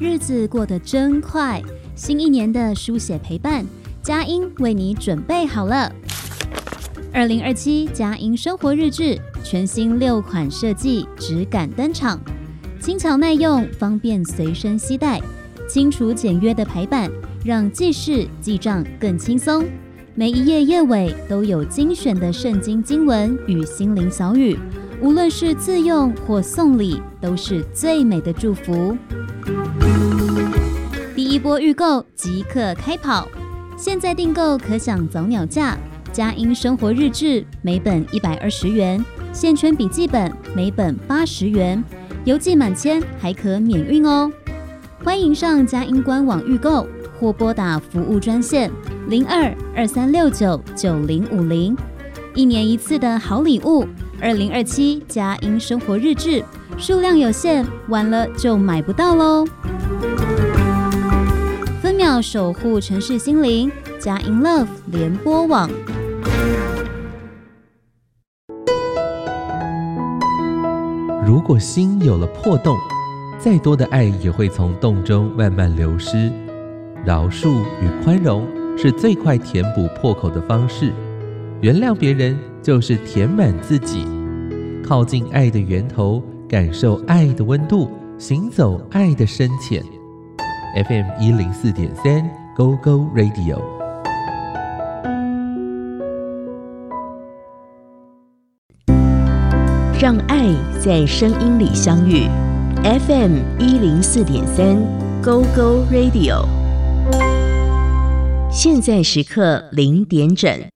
日子过得真快，新一年的书写陪伴，佳音为你准备好了。2027佳音生活日志全新6款设计质感登场，轻巧耐用，方便随身携带，清楚简约的排版，让记事记账更轻松。每一页页尾都有精选的圣经经文与心灵小语，无论是自用或送礼，都是最美的祝福。第一波预购即刻开跑，现在订购可享早鸟价。佳音生活日志每本120元，线圈笔记本每本80元，邮寄满千还可免运哦。欢迎上佳音官网预购，或拨打服务专线02-2369-9050。一年一次的好礼物，2027佳音生活日志，数量有限，晚了就买不到喽。分秒守护城市心灵，佳音 Love 联播网。 如果心有了破洞，再多的爱也会从洞中慢慢流失。饶恕与宽容是最快填补破口的方式，原谅别人就是填满自己，靠近爱的源头，感受爱的温度，行走爱的深浅。FM 104.3 Go Go Radio， 让爱在声音里相遇。FM 104.3 Go Go Radio， 现在时刻0点整。